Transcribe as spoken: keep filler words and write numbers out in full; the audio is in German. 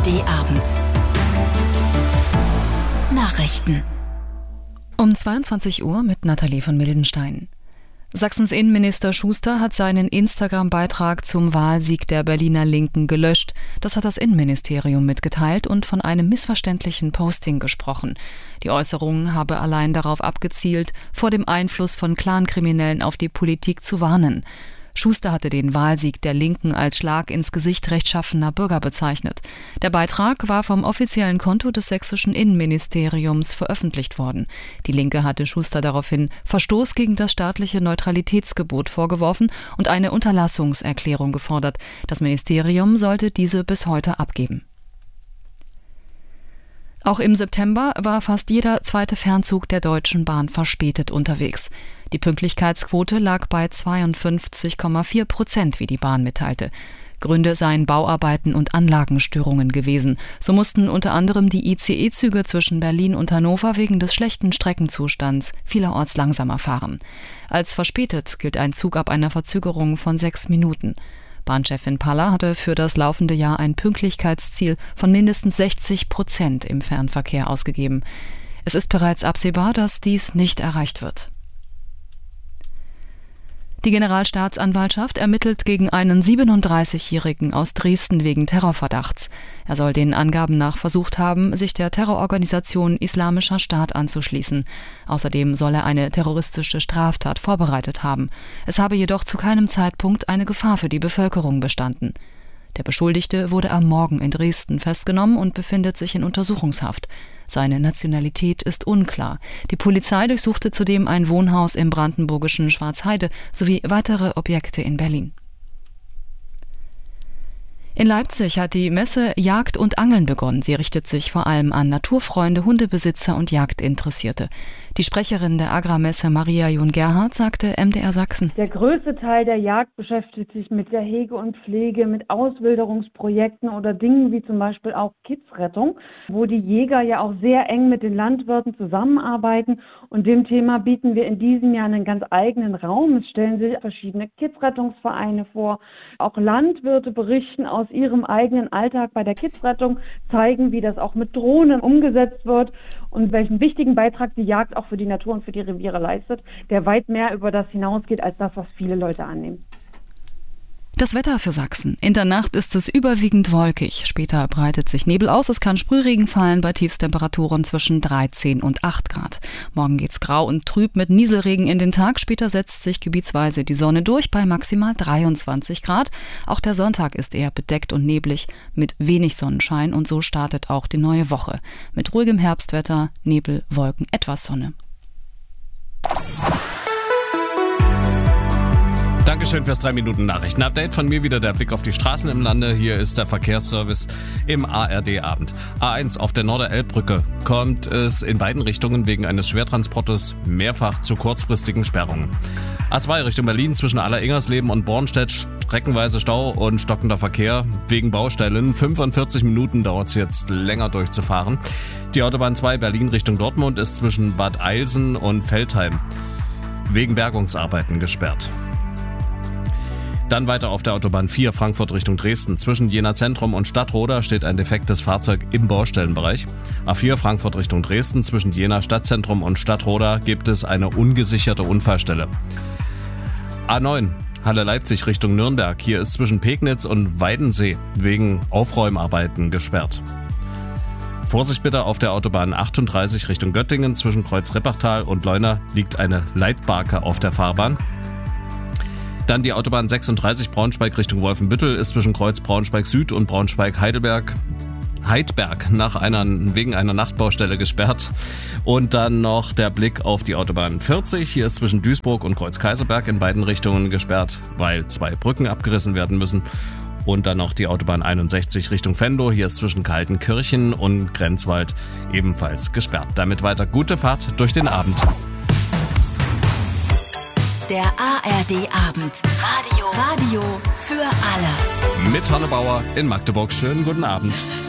D Abend. Nachrichten. Um zweiundzwanzig Uhr mit Nathalie von Mildenstein. Sachsens Innenminister Schuster hat seinen Instagram-Beitrag zum Wahlsieg der Berliner Linken gelöscht. Das hat das Innenministerium mitgeteilt und von einem missverständlichen Posting gesprochen. Die Äußerung habe allein darauf abgezielt, vor dem Einfluss von Clankriminellen auf die Politik zu warnen. Schuster hatte den Wahlsieg der Linken als Schlag ins Gesicht rechtschaffener Bürger bezeichnet. Der Beitrag war vom offiziellen Konto des sächsischen Innenministeriums veröffentlicht worden. Die Linke hatte Schuster daraufhin Verstoß gegen das staatliche Neutralitätsgebot vorgeworfen und eine Unterlassungserklärung gefordert. Das Ministerium sollte diese bis heute abgeben. Auch im September war fast jeder zweite Fernzug der Deutschen Bahn verspätet unterwegs. Die Pünktlichkeitsquote lag bei zweiundfünfzig Komma vier Prozent, wie die Bahn mitteilte. Gründe seien Bauarbeiten und Anlagenstörungen gewesen. So mussten unter anderem die I C E-Züge zwischen Berlin und Hannover wegen des schlechten Streckenzustands vielerorts langsamer fahren. Als verspätet gilt ein Zug ab einer Verzögerung von sechs Minuten. Bahnchefin Paller hatte für das laufende Jahr ein Pünktlichkeitsziel von mindestens sechzig Prozent im Fernverkehr ausgegeben. Es ist bereits absehbar, dass dies nicht erreicht wird. Die Generalstaatsanwaltschaft ermittelt gegen einen siebenunddreißigjährigen aus Dresden wegen Terrorverdachts. Er soll den Angaben nach versucht haben, sich der Terrororganisation Islamischer Staat anzuschließen. Außerdem soll er eine terroristische Straftat vorbereitet haben. Es habe jedoch zu keinem Zeitpunkt eine Gefahr für die Bevölkerung bestanden. Der Beschuldigte wurde am Morgen in Dresden festgenommen und befindet sich in Untersuchungshaft. Seine Nationalität ist unklar. Die Polizei durchsuchte zudem ein Wohnhaus im brandenburgischen Schwarzheide sowie weitere Objekte in Berlin. In Leipzig hat die Messe Jagd und Angeln begonnen. Sie richtet sich vor allem an Naturfreunde, Hundebesitzer und Jagdinteressierte. Die Sprecherin der Agrarmesse Maria Jun-Gerhardt sagte M D R Sachsen: Der größte Teil der Jagd beschäftigt sich mit der Hege und Pflege, mit Auswilderungsprojekten oder Dingen wie zum Beispiel auch Kidsrettung, wo die Jäger ja auch sehr eng mit den Landwirten zusammenarbeiten. Und dem Thema bieten wir in diesem Jahr einen ganz eigenen Raum. Es stellen sich verschiedene Kidsrettungsvereine vor. Auch Landwirte berichten aus ihrem eigenen Alltag bei der Kidsrettung, zeigen, wie das auch mit Drohnen umgesetzt wird und welchen wichtigen Beitrag die Jagd auch für die Natur und für die Reviere leistet, der weit mehr über das hinausgeht als das, was viele Leute annehmen. Das Wetter für Sachsen. In der Nacht ist es überwiegend wolkig. Später breitet sich Nebel aus. Es kann Sprühregen fallen bei Tiefstemperaturen zwischen dreizehn und acht Grad. Morgen geht's grau und trüb mit Nieselregen in den Tag. Später setzt sich gebietsweise die Sonne durch bei maximal dreiundzwanzig Grad. Auch der Sonntag ist eher bedeckt und neblig mit wenig Sonnenschein und so startet auch die neue Woche. Mit ruhigem Herbstwetter, Nebel, Wolken, etwas Sonne. Dankeschön fürs drei Minuten Nachrichten-Update. Von mir wieder der Blick auf die Straßen im Lande. Hier ist der Verkehrsservice im A R D-Abend. A eins auf der Norderelbbrücke kommt es in beiden Richtungen wegen eines Schwertransportes mehrfach zu kurzfristigen Sperrungen. A zwei Richtung Berlin zwischen Alleringersleben und Bornstedt streckenweise Stau und stockender Verkehr wegen Baustellen. fünfundvierzig Minuten dauert es jetzt länger durchzufahren. Die Autobahn zwei Berlin Richtung Dortmund ist zwischen Bad Eilsen und Veltheim wegen Bergungsarbeiten gesperrt. Dann weiter auf der Autobahn vier Frankfurt Richtung Dresden. Zwischen Jena Zentrum und Stadtroda steht ein defektes Fahrzeug im Baustellenbereich. A vier Frankfurt Richtung Dresden. Zwischen Jena Stadtzentrum und Stadtroda gibt es eine ungesicherte Unfallstelle. A neun Halle Leipzig Richtung Nürnberg. Hier ist zwischen Pegnitz und Weidensee wegen Aufräumarbeiten gesperrt. Vorsicht bitte auf der Autobahn achtunddreißig Richtung Göttingen. Zwischen Kreuz Rippachtal und Leuna liegt eine Leitbarke auf der Fahrbahn. Dann die Autobahn sechsunddreißig Braunschweig Richtung Wolfenbüttel ist zwischen Kreuz Braunschweig Süd und Braunschweig Heidelberg Heidberg nach einer, wegen einer Nachtbaustelle gesperrt. Und dann noch der Blick auf die Autobahn vierzig. Hier ist zwischen Duisburg und Kreuz Kaiserberg in beiden Richtungen gesperrt, weil zwei Brücken abgerissen werden müssen. Und dann noch die Autobahn einundsechzig Richtung Venlo. Hier ist zwischen Kaltenkirchen und Grenzwald ebenfalls gesperrt. Damit weiter gute Fahrt durch den Abend. Der A R D-Abend. Radio. Radio für alle. Mit Hanne Bauer in Magdeburg. Schönen guten Abend.